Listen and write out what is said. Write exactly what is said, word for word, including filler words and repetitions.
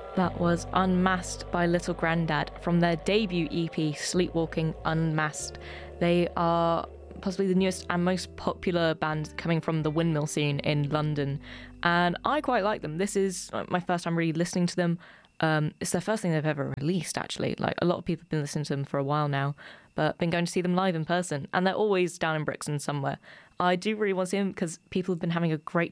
That was Unmasked by Little Grandad from their debut E P, Sleepwalking Unmasked. They are possibly the newest and most popular band coming from the windmill scene in London, and I quite like them. This is my first time really listening to them. Um, it's their first thing they've ever released, actually. Like, a lot of people have been listening to them for a while now, but been going to see them live in person, and they're always down in Brixton somewhere. I do really want to see them because people have been having a great